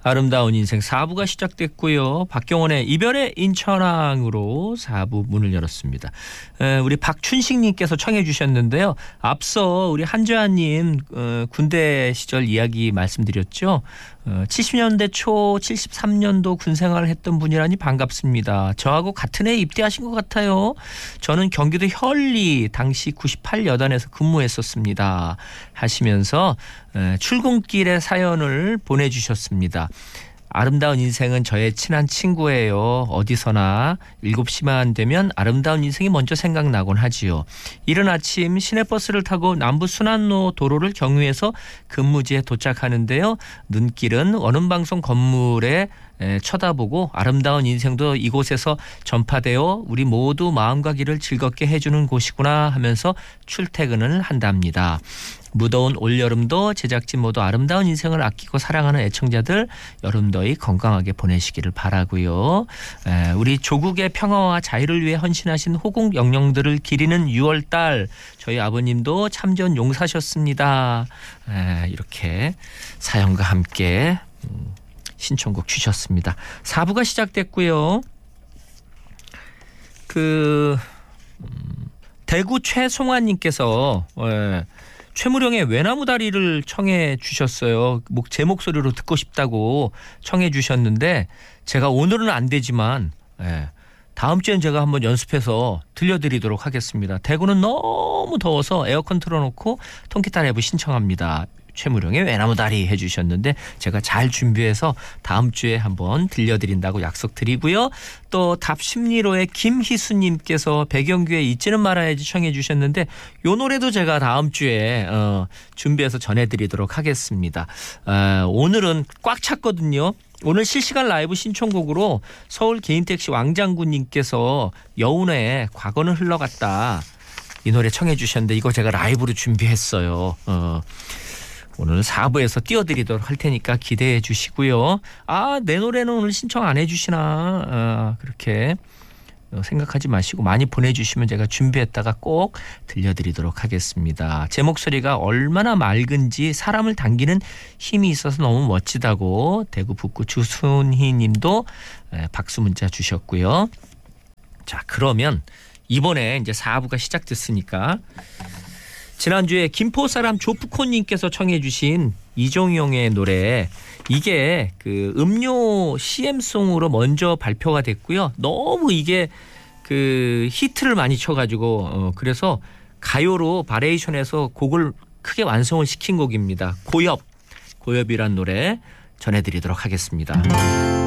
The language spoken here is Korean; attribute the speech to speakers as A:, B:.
A: 아름다운 인생 4부가 시작됐고요. 박경원의 이별의 인천항으로 4부 문을 열었습니다. 우리 박춘식님께서 청해 주셨는데요. 앞서 우리 한주아님 군대 시절 이야기 말씀드렸죠. 70년대 초 73년도 군생활을 했던 분이라니 반갑습니다. 저하고 같은 해에 입대하신 것 같아요. 저는 경기도 현리 당시 98여단에서 근무했었습니다. 하시면서 출근길의 사연을 보내주셨습니다. 아름다운 인생은 저의 친한 친구예요. 어디서나 7시만 되면 아름다운 인생이 먼저 생각나곤 하지요. 이른 아침 시내버스를 타고 남부 순환로 도로를 경유해서 근무지에 도착하는데요. 눈길은 원음방송 건물에 쳐다보고 아름다운 인생도 이곳에서 전파되어 우리 모두 마음과 길을 즐겁게 해주는 곳이구나 하면서 출퇴근을 한답니다. 무더운 올여름도 제작진 모두 아름다운 인생을 아끼고 사랑하는 애청자들 여름더위 건강하게 보내시기를 바라고요. 우리 조국의 평화와 자유를 위해 헌신하신 호국 영령들을 기리는 6월달 저희 아버님도 참전 용사셨습니다. 이렇게 사연과 함께 신청곡 주셨습니다. 4부가 시작됐고요. 대구 최송환님께서 최무령의 외나무다리를 청해 주셨어요. 제 목소리로 듣고 싶다고 청해 주셨는데 제가 오늘은 안 되지만 다음 주엔 제가 한번 연습해서 들려드리도록 하겠습니다. 대구는 너무 더워서 에어컨 틀어놓고 통기타 랩을 신청합니다. 최무령의 외나무다리 해주셨는데 제가 잘 준비해서 다음 주에 한번 들려드린다고 약속드리고요. 또 답심리로의 김희수님께서 백영규의 잊지는 말아야지 청해 주셨는데 이 노래도 제가 다음 주에 준비해서 전해드리도록 하겠습니다. 오늘은 꽉 찼거든요. 오늘 실시간 라이브 신청곡으로 서울 개인택시 왕장군님께서 여운의 과거는 흘러갔다 이 노래 청해 주셨는데 이거 제가 라이브로 준비했어요. 오늘 4부에서 띄워드리도록 할 테니까 기대해 주시고요. 내 노래는 오늘 신청 안 해주시나 그렇게 생각하지 마시고 많이 보내주시면 제가 준비했다가 꼭 들려드리도록 하겠습니다. 제 목소리가 얼마나 맑은지 사람을 당기는 힘이 있어서 너무 멋지다고 대구 북구 주순희 님도 박수 문자 주셨고요. 자, 그러면 이번에 이제 4부가 시작됐으니까 지난주에 김포사람 조프콘님께서 청해 주신 이종용의 노래 이게 음료 CM송으로 먼저 발표가 됐고요. 너무 이게 히트를 많이 쳐가지고 그래서 가요로 바리에이션해서 곡을 크게 완성을 시킨 곡입니다. 고엽이란 노래 전해드리도록 하겠습니다.